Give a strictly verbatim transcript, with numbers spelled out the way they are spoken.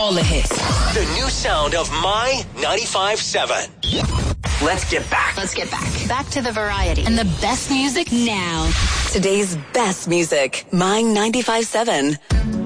all the hits. The new sound of My ninety-five seven. Let's get back. Let's get back. Back to the variety. And the best music now. Today's best music. My ninety-five seven.